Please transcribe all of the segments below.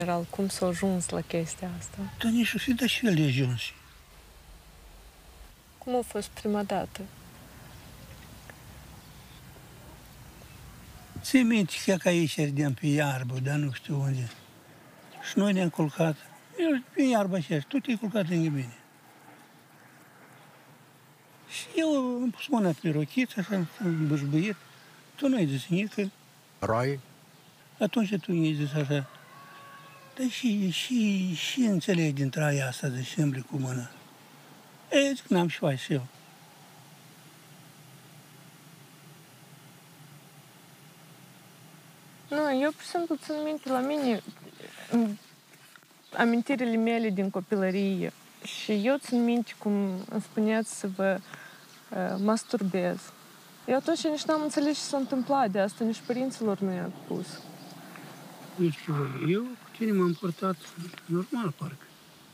general, cum s-a ajuns la chestia asta? Dar nici o fi de fel de ajuns. Cum a fost prima dată? Ții minte că aici erdeam pe iarbă, dar nu știu unde. Și noi ne-am culcat. Eu pe iarbă așa, și tu te-ai culcat lângă mine. Și eu am pus mâna pe rochiță, așa, am bâșbâit. Tu nu ai zis nică. Roi? Atunci tu mi-ai zis așa. Dar și înțeleg din traia asta de șembli cu mâna. E, zic, n-am și faci și eu. Nu, eu, pur și simplu, țin minte la mine amintirile mele din copilărie. Și eu țin minte cum îmi spuneați să vă masturbez. Eu atunci nici n-am înțeles ce s-a întâmplat de asta, nici părinților nu i-a spus. Nu știu, eu cu tine m-am purtat normal, parcă.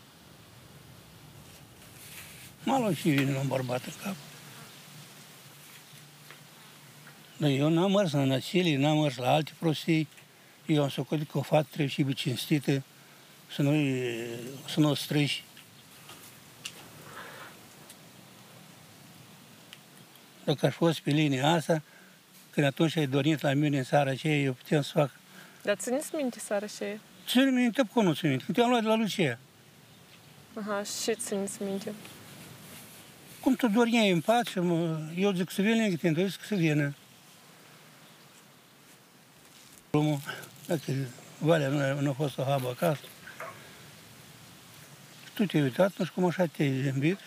M-a luat și vine un bărbat în cap. Dar eu n-am mers la nățilii, n-am mers la alte prostii. Eu am socotit că o fată trebuie și cinstită, să nu o strici. Dacă aș fost pe linia asta, când atunci ai dormit la mine în seara aceea, eu puteam să fac. Dar țineți minte seara aceea? Ține minte, cum nu ține minte? Când te-am luat de la Lucia. Aha, și ce țineți minte? Cum tu dormeai în pat și eu zic să vină, că te zic să vină. Dacă Valea nu a fost o habă acasă, tu te-ai uitat, nu știu cum așa te-ai zâmbit.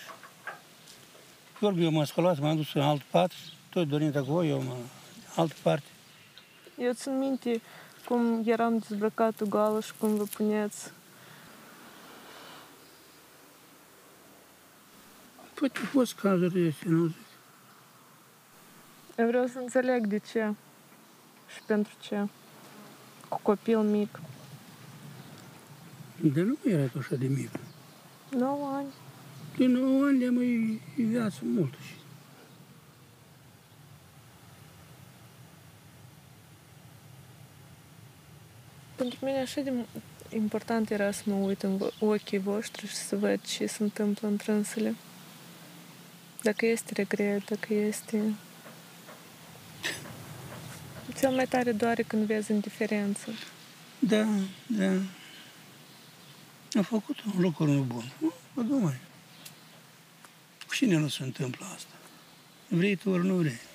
Eu m-am scolat, m-am dus în alt pat, tot dormind acolo, eu în altă parte. Eu țin minte cum eram dezbrăcată goală și cum vă puneți. Păi au fost cazuri de astea, nu zic. Eu vreau să înțeleg de ce și pentru ce. Cu copil mic. Dar nu era așa de mic. 9 ani. De 9 ani le-am mai viață mult. Pentru mine așa de important era să mă uit în ochii voștri și să văd ce se întâmplă între însele. Dacă este regret, dacă este... Cel mai tare doare când vezi indiferență. Da, da. Am făcut un lucru nu bun. Mă dumai. Cu cine nu se întâmplă asta? Vrei tu ori nu vrei.